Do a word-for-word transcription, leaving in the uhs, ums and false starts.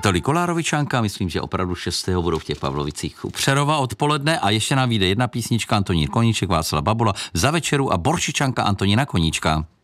Tolik Kolárovičánka, myslím, že opravdu šestého budou v těch Pavlovicích u Přerova odpoledne a ještě nám vyjde jedna písnička Antonín Koníček, Václav Babula, Za večeru a Borčičanka Antonína Koníčka.